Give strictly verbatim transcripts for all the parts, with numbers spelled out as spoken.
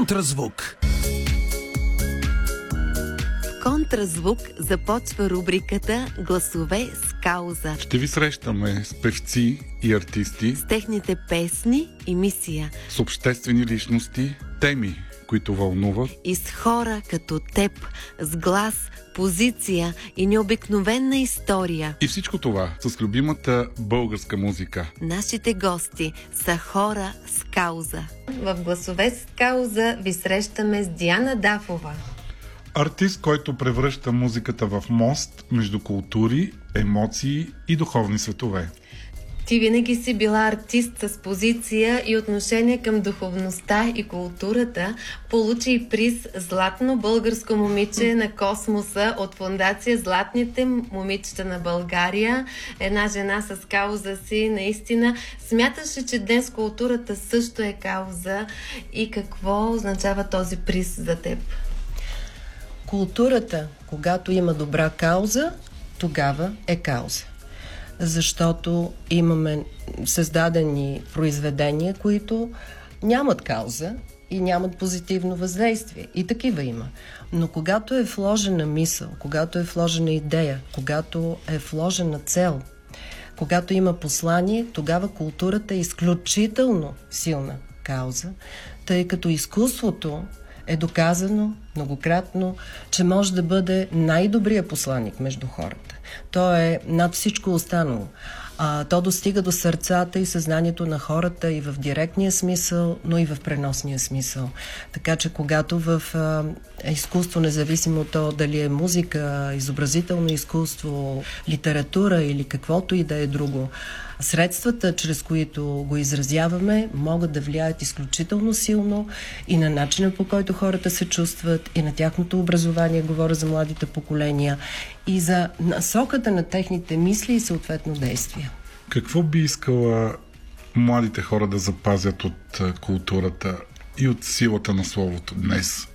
Контразвук. В Контразвук започва рубриката Гласове с кауза. Ще ви срещаме с певци и артисти, С техните песни и мисия. с обществени личности, теми, които вълнуват. И с хора като теб, с глас, позиция и необикновена история. И всичко това с любимата българска музика. Нашите гости са хора с кауза. В Гласове с кауза ви срещаме с Диана Дафова. Артист, който превръща музиката в мост между култури, емоции и духовни светове. Ти винаги си била артист с позиция и отношение към духовността и културата. Получи и приз Златно българско момиче на космоса от фондация Златните момичета на България. Една жена с кауза си, наистина. Смяташ ли, че днес културата също е кауза и какво означава този приз за теб? Културата, когато има добра кауза, тогава е кауза. Защото имаме създадени произведения, които нямат кауза и нямат позитивно въздействие. И такива има. Но когато е вложена мисъл, когато е вложена идея, когато е вложена цел, когато има послание, тогава културата е изключително силна кауза, тъй като изкуството е доказано многократно, че може да бъде най-добрият посланик между хората. То е над всичко останало. А, то достига до сърцата и съзнанието на хората и в директния смисъл, но и в преносния смисъл. Така че когато в а, изкуство, независимо от то дали е музика, изобразително изкуство, литература или каквото и да е друго, средствата, чрез които го изразяваме, могат да влияят изключително силно и на начина, по който хората се чувстват, и на тяхното образование, говоря за младите поколения, и за насоката на техните мисли и съответно действия. Какво би искала младите хора да запазят от културата и от силата на словото днес?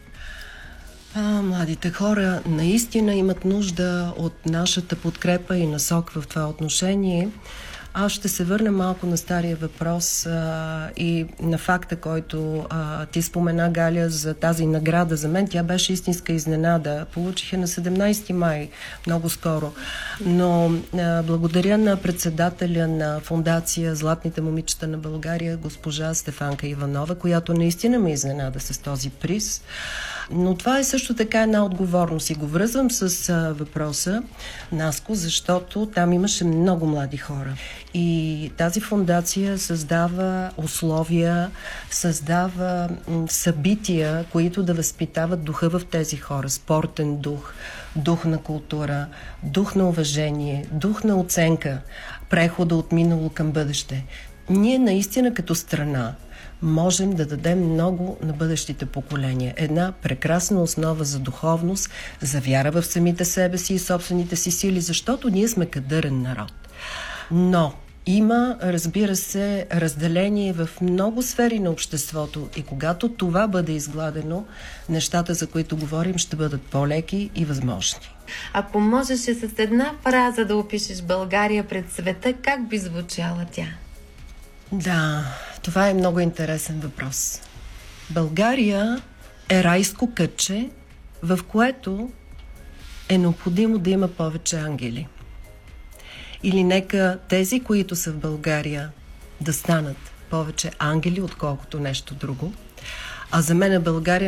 А, младите хора наистина имат нужда от нашата подкрепа и насок в това отношение. Аз ще се върна малко на стария въпрос а, и на факта, който а, ти спомена, Галя, за тази награда. За мен тя беше истинска изненада. Получих я на седемнайсети май, много скоро. Но а, благодаря на председателя на фондация Златните момичета на България, госпожа Стефанка Иванова, която наистина ме изненада с този приз. Но това е също така една отговорност и го връзвам с а, въпроса, Наско, защото там имаше много млади хора. И тази фондация създава условия, създава м, събития, които да възпитават духа в тези хора. Спортен дух, дух на култура, дух на уважение, дух на оценка, прехода от минало към бъдеще. Ние наистина като страна можем да дадем много на бъдещите поколения. Една прекрасна основа за духовност, за вяра в самите себе си и собствените си сили, защото ние сме кадърен народ. Но има, разбира се, разделение в много сфери на обществото и когато това бъде изгладено, нещата, за които говорим, ще бъдат по-леки и възможни. Ако можеше с една фраза да опишеш България пред света, как би звучала тя? Да, това е много интересен въпрос. България е райско кътче, в което е необходимо да има повече ангели. Или нека тези, които са в България, да станат повече ангели, отколкото нещо друго. А за мен България